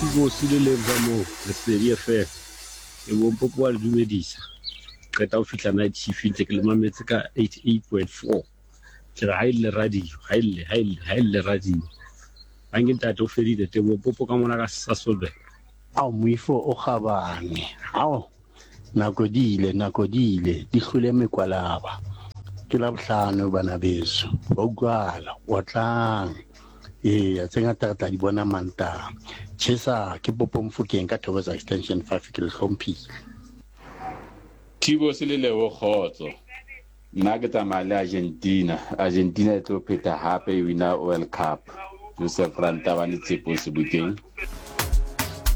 Tibo se le leva mo re se FM e bo popo wa dumedisa ka ta o fitla night shift ke le mametse ka 88.4 tla ha ile radio ha ile radio ba ngintate o fedile tebo popo ka mona ka Sasolburg. Ao moifo o kgabane ao nako di ile di hlole mekwalaba ke la bohlano bana beso ba utlwala wa tlang a tsenga tata di bona manta chesa ke popo Mfokeng ka Thokoza extension 5 ke le hlomphile. Thibo se le lewo khotso nna ke tsamaya Argentina e tlo pheta hape e wina World Cup Joseph Ranta ba le tshepo se boteng